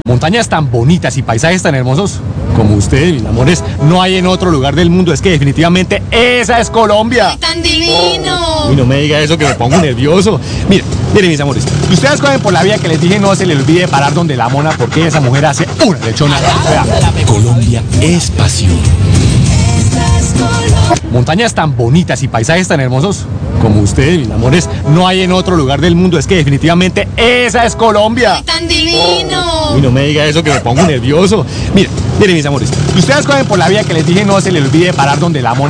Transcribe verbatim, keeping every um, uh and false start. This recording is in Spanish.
Montañas tan bonitas y paisajes tan hermosos como ustedes, mis amores, no hay en otro lugar del mundo. Es que definitivamente esa es Colombia. ¡Ay, tan divino! Uy, no me diga eso que me pongo nervioso. Mire, miren, mis amores, si ustedes cogen por la vía que les dije, no se les olvide parar donde la mona, porque esa mujer hace una lechona. Vea. Colombia es pasión. Montañas tan bonitas y paisajes tan hermosos como ustedes, mis amores, no hay en otro lugar del mundo. Es que definitivamente esa es Colombia. ¡Ay, tan divino! Uy, no me diga eso que me pongo nervioso. Mire, miren, mis amores, si ustedes cogen por la vía que les dije, no se les olvide parar donde la mona.